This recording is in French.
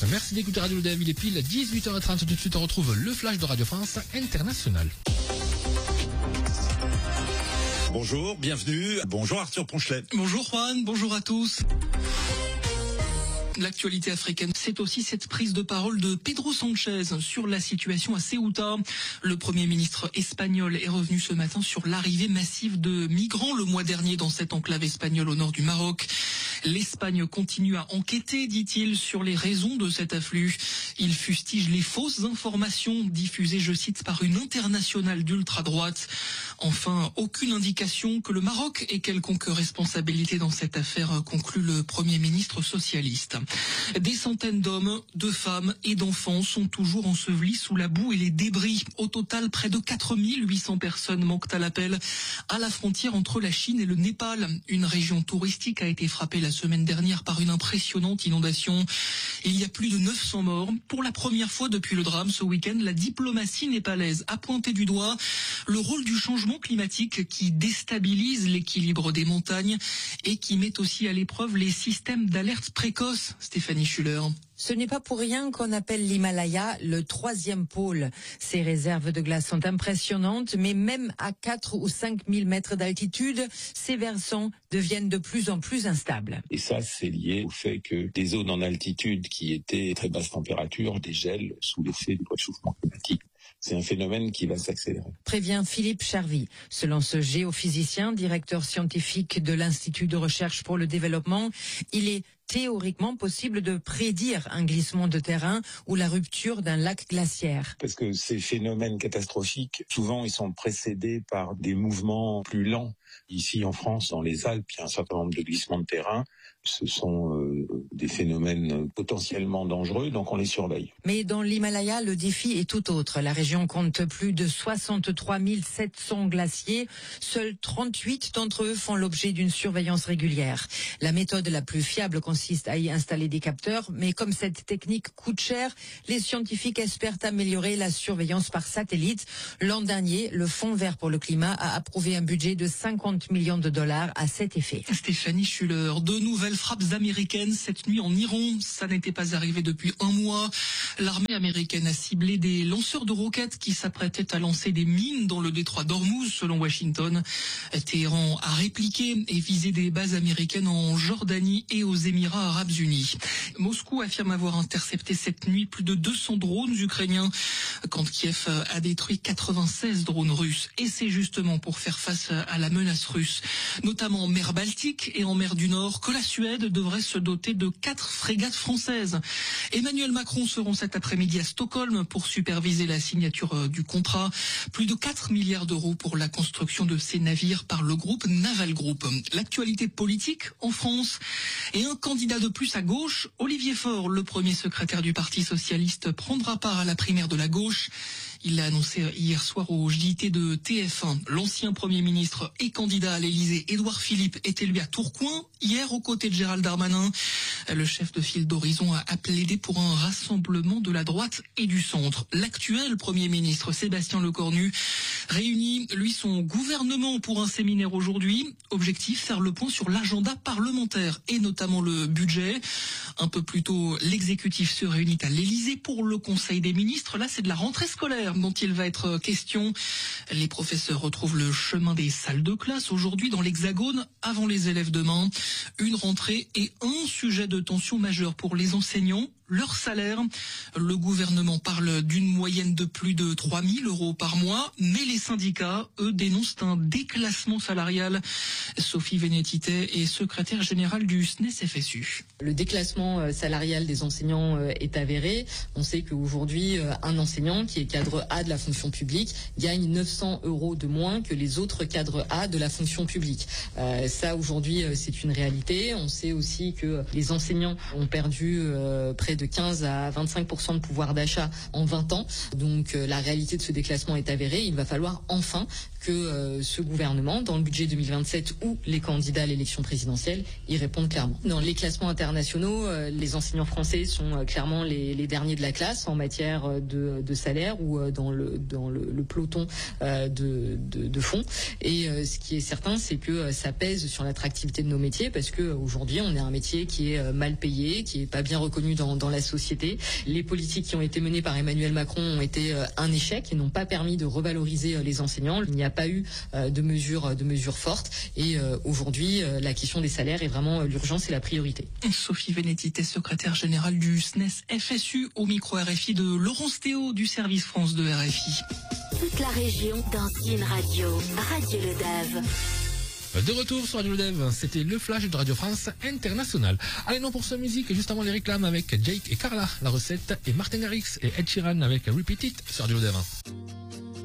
Merci d'écouter Radio Le David. Il est pile 18h30. Tout de suite, on retrouve le flash de Radio France International. Bonjour, bienvenue. Bonjour Arthur Ponchelet. Bonjour Juan, bonjour à tous. L'actualité africaine, c'est aussi cette prise de parole de Pedro Sanchez sur la situation à Ceuta. Le Premier ministre espagnol est revenu ce matin sur l'arrivée massive de migrants le mois dernier dans cette enclave espagnole au nord du Maroc. L'Espagne continue à enquêter, dit-il, sur les raisons de cet afflux. Il fustige les fausses informations diffusées, je cite, par une internationale d'ultra-droite. Enfin, aucune indication que le Maroc ait quelconque responsabilité dans cette affaire, conclut le Premier ministre socialiste. Des centaines d'hommes, de femmes et d'enfants sont toujours ensevelis sous la boue et les débris. Au total, près de 4800 personnes manquent à l'appel à la frontière entre la Chine et le Népal. Une région touristique a été frappée la semaine dernière par une impressionnante inondation. Il y a plus de 900 morts. Pour la première fois depuis le drame ce week-end, la diplomatie népalaise a pointé du doigt le rôle du changement climatique qui déstabilise l'équilibre des montagnes et qui met aussi à l'épreuve les systèmes d'alerte précoce. Stéphanie Schuller. Ce n'est pas pour rien qu'on appelle l'Himalaya le troisième pôle. Ces réserves de glace sont impressionnantes, mais même à 4 ou 5 000 mètres d'altitude, ces versants deviennent de plus en plus instables. Et ça, c'est lié au fait que des zones en altitude qui étaient très basse température dégèlent sous l'effet du réchauffement climatique. C'est un phénomène qui va s'accélérer. Prévient Philippe Charvy. Selon ce géophysicien, directeur scientifique de l'Institut de recherche pour le développement, il est théoriquement possible de prédire un glissement de terrain ou la rupture d'un lac glaciaire. Parce que ces phénomènes catastrophiques, souvent, ils sont précédés par des mouvements plus lents. Ici, en France, dans les Alpes, il y a un certain nombre de glissements de terrain. Ce sont des phénomènes potentiellement dangereux, donc on les surveille. Mais dans l'Himalaya, le défi est tout autre. La région compte plus de 63 700 glaciers. Seuls 38 d'entre eux font l'objet d'une surveillance régulière. La méthode la plus fiable consiste à y installer des capteurs, mais comme cette technique coûte cher, les scientifiques espèrent améliorer la surveillance par satellite. L'an dernier, le Fonds vert pour le climat a approuvé un budget de 50 millions de dollars à cet effet. Stéphanie Schuller, de nouvelles frappes américaines cette nuit en Iran. Ça n'était pas arrivé depuis un mois. L'armée américaine a ciblé des lanceurs de roquettes qui s'apprêtaient à lancer des mines dans le détroit d'Ormuz, selon Washington. Téhéran a répliqué et visé des bases américaines en Jordanie et aux Émirats arabes unis. Moscou affirme avoir intercepté cette nuit plus de 200 drones ukrainiens, quand Kiev a détruit 96 drones russes. Et c'est justement pour faire face à la menace russe, notamment en mer Baltique et en mer du Nord, que la Suède devrait se doter de 4 frégates françaises. Emmanuel Macron seront cet après-midi à Stockholm pour superviser la signature du contrat. Plus de 4 milliards d'euros pour la construction de ces navires par le groupe Naval Group. L'actualité politique en France et un candidat de plus à gauche, Olivier Faure, le premier secrétaire du Parti socialiste, prendra part à la primaire de la gauche. Il l'a annoncé hier soir au JT de TF1. L'ancien Premier ministre et candidat à l'Élysée, Édouard Philippe, est élu à Tourcoing, hier aux côtés de Gérald Darmanin. Le chef de file d'Horizon a plaidé pour un rassemblement de la droite et du centre. L'actuel Premier ministre, Sébastien Lecornu, réunit, lui, son gouvernement pour un séminaire aujourd'hui. Objectif, faire le point sur l'agenda parlementaire et notamment le budget. Un peu plus tôt, l'exécutif se réunit à l'Élysée pour le Conseil des ministres. Là, c'est de la rentrée scolaire dont il va être question. Les professeurs retrouvent le chemin des salles de classe aujourd'hui dans l'Hexagone avant les élèves demain. Une rentrée et un sujet de tension majeur pour les enseignants, leur salaire. Le gouvernement parle d'une moyenne de plus de 3 000 euros par mois, mais les syndicats, eux, dénoncent un déclassement salarial. Sophie Vénétité est secrétaire générale du SNES-FSU. Le déclassement salarial des enseignants est avéré. On sait qu'aujourd'hui, un enseignant qui est cadre A de la fonction publique gagne 900 euros de moins que les autres cadres A de la fonction publique. Ça, aujourd'hui, c'est une réalité. On sait aussi que les enseignants ont perdu près de 15 à 25% de pouvoir d'achat en 20 ans. Donc la réalité de ce déclassement est avérée. Il va falloir enfin que ce gouvernement, dans le budget 2027 ou les candidats à l'élection présidentielle, y répondent clairement. Dans les classements internationaux, les enseignants français sont clairement les derniers de la classe en matière de salaire ou dans le peloton de fond. Et ce qui est certain, c'est que ça pèse sur l'attractivité de nos métiers parce que aujourd'hui, on est un métier qui est mal payé, qui est pas bien reconnu dans la société. Les politiques qui ont été menées par Emmanuel Macron ont été un échec et n'ont pas permis de revaloriser les enseignants. Il n'y a pas eu de mesures fortes et aujourd'hui la question des salaires est vraiment l'urgence et la priorité. Sophie Vénétité, secrétaire générale du SNES FSU, au micro RFI de Laurence Théo du service France de RFI. Toute la région dans une radio, Radio Le Dave. De retour sur Radio Le Dev, c'était le flash de Radio France Internationale. Allez, non pour sa musique, juste avant les réclames avec Jake et Carla, la recette, et Martin Garrix et Ed Sheeran avec Repeat It sur Radio Le Dev.